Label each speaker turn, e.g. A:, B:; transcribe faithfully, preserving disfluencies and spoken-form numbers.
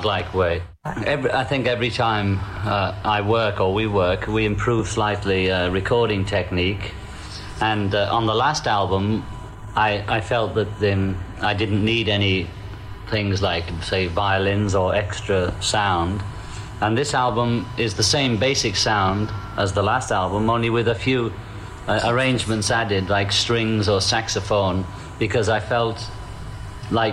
A: childlike way. Every, I think every time uh, I work or we work, we improve slightly uh, recording technique. And uh, on the last album, I, I felt that then I didn't need any things like, say, violins or extra sound. And this album is the same basic sound as the last album, only with a few uh, arrangements added, like strings or saxophone, because I felt like